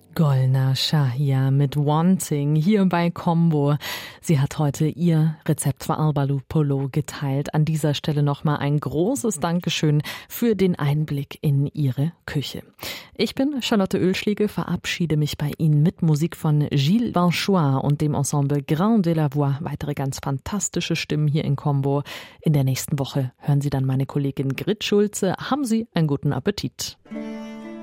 Golnar Shahia mit Wanting hier bei Combo. Sie hat heute ihr Rezept für Albalu Polo geteilt. An dieser Stelle nochmal ein großes Dankeschön für den Einblick in ihre Küche. Ich bin Charlotte Oehlschläge, verabschiede mich bei Ihnen mit Musik von Gilles Banchois und dem Ensemble Grain de la Voix. Weitere ganz fantastische Stimmen hier in Combo. In der nächsten Woche hören Sie dann meine Kollegin Grit Schulze. Haben Sie einen guten Appetit.